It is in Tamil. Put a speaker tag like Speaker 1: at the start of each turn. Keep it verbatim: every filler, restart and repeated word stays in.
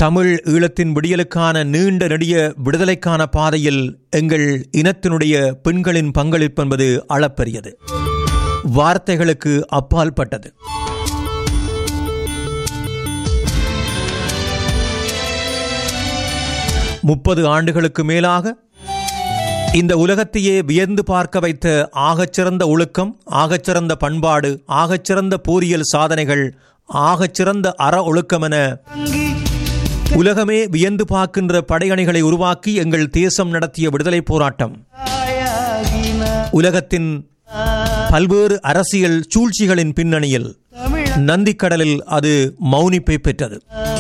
Speaker 1: தமிழ் ஈழத்தின் விடியலுக்கான நீண்ட நெடிய விடுதலைக்கான பாதையில் எங்கள் இனத்தினுடைய பெண்களின் பங்களிப்பு என்பது அளப்பரியது, வார்த்தைகளுக்கு அப்பால் பட்டது. முப்பது ஆண்டுகளுக்கு மேலாக இந்த உலகத்தையே வியந்து பார்க்க வைத்த ஆகச்சிறந்த ஒழுக்கம், ஆகச்சிறந்த பண்பாடு, ஆகச்சிறந்த போரியல் சாதனைகள், ஆகச்சிறந்த அற ஒழுக்கம் என உலகமே வியந்து பார்க்கின்ற படையணிகளை உருவாக்கி எங்கள் தேசம் நடத்திய விடுதலை போராட்டம் உலகத்தின் பல்வேறு அரசியல் சூழ்ச்சிகளின் பின்னணியில் நந்திக்கடலில் அது மௌனிப்பை பெற்றது.